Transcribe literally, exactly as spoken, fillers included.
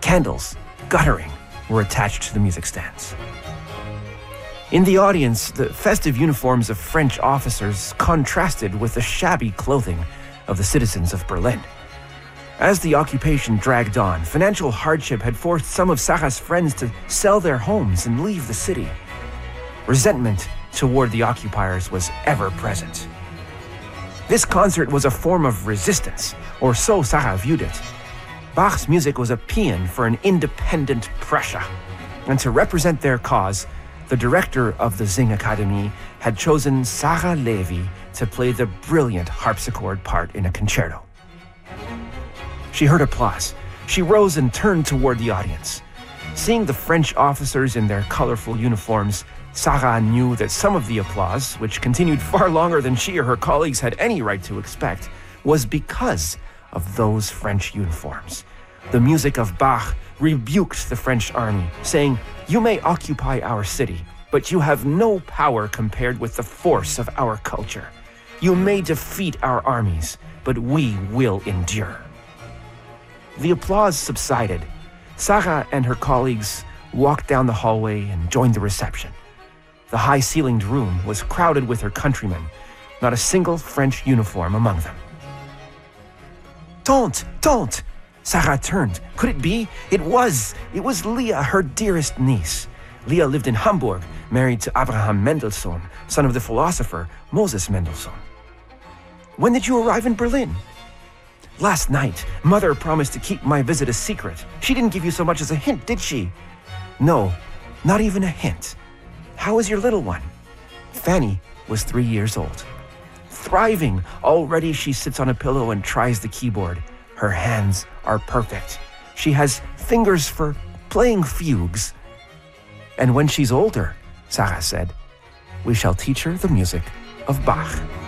Candles, guttering, were attached to the music stands. In the audience, the festive uniforms of French officers contrasted with the shabby clothing of the citizens of Berlin. As the occupation dragged on, financial hardship had forced some of Sarah's friends to sell their homes and leave the city. Resentment toward the occupiers was ever present. This concert was a form of resistance, or so Sarah viewed it. Bach's music was a paean for an independent Prussia, and to represent their cause, the director of the Singakademie had chosen Sarah Levy to play the brilliant harpsichord part in a concerto. She heard applause. She rose and turned toward the audience. Seeing the French officers in their colorful uniforms, Sarah knew that some of the applause, which continued far longer than she or her colleagues had any right to expect, was because of those French uniforms. The music of Bach rebuked the French army, saying, "You may occupy our city, but you have no power compared with the force of our culture. You may defeat our armies, but we will endure." The applause subsided. Sarah and her colleagues walked down the hallway and joined the reception. The high-ceilinged room was crowded with her countrymen, not a single French uniform among them. "Tante, tante!" Sarah turned. Could it be? It was. It was Leah, her dearest niece. Leah lived in Hamburg, married to Abraham Mendelssohn, son of the philosopher Moses Mendelssohn. "When did you arrive in Berlin?" "Last night. Mother promised to keep my visit a secret. She didn't give you so much as a hint, did she?" "No, not even a hint." "How is your little one?" Fanny was three years old. "Thriving. Already she sits on a pillow and tries the keyboard. Her hands are perfect. She has fingers for playing fugues. And when she's older," Sarah said, "we shall teach her the music of Bach."